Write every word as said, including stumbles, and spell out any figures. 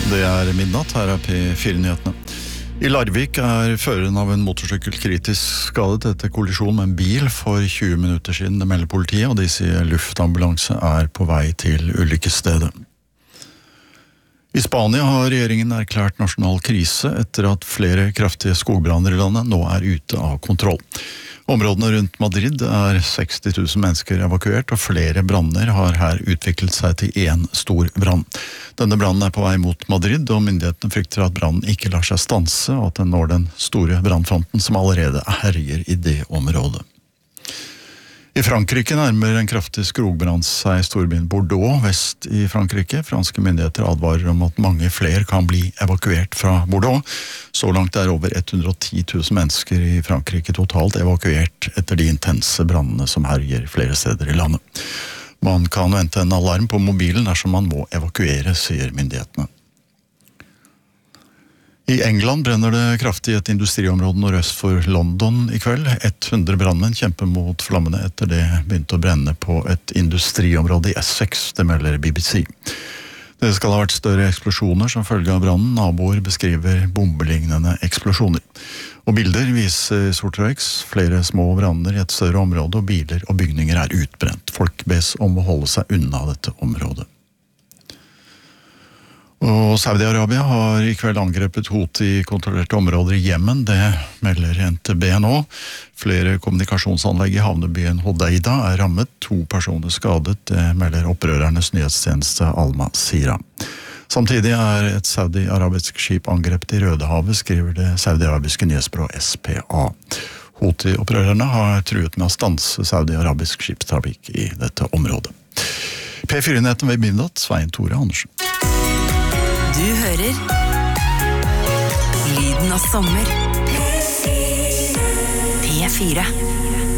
Det er midnatt, her er P fire-nyhetene. I Larvik er føreren av en motorsykkel kritisk skadet etter kollisjon med en bil for tjue minutter siden. Det melder politiet, og de sier luftambulanse er på vei til ulykkesstedet. I Spania har regjeringen erklært nasjonal krise etter at flere kraftige skogbranner i landet nå er ute av kontroll. Områdene rundt Madrid er seksti tusen mennesker evakuert, og flere branner har her utviklet seg til en stor brann. Denne brannen er på vei mot Madrid, og myndighetene frykter at brannen ikke lar seg stanse, og at den når den store brannfronten som allerede herjer i det området. I Frankrike nærmer en kraftig skogbrann seg storbyen Bordeaux vest i Frankrike. Franske myndigheter advarer om at mange flere kan bli evakuert fra Bordeaux. Så langt er over hundre og ti tusen mennesker i Frankrike totalt evakuert etter de intense brannene som herjer flere steder i landet. Man kan vente en alarm på mobilen dersom man må evakuere, sier myndighetene. I England brenner det kraftig i et industriområde nordøst for London i kveld. hundre brannmenn kjemper mot flammene etter det begynte å brenne på et industriområde i Essex, det melder B B C. Det skal ha vært større eksplosjoner som følge av brannen. Naboer beskriver bombelignende eksplosjoner. Og bilder viser sort røyk, flere små branner i et større område, og biler og bygninger er utbrent. Folk bes om å holde seg unna dette området. Og Saudi-Arabia har i kveld angrepet Houthi-kontrollerte områder i Jemen, det melder N T B nå. Flere kommunikasjonsanlegg i havnebyen Hodeida er rammet, to personer skadet, det melder opprørernes nyhetstjeneste Al-Masira. Samtidig er et saudi-arabisk skip angrepet i Rødehavet, skriver det saudi-arabiske nyhetsbyrået S P A. Houthi-opprørerne har truet med å stanse saudi-arabisk skipstrafikk i dette området. P fire-nyheten ved midnatt, Svein Tore Andersen. Du hører Lyden av sommer P fire.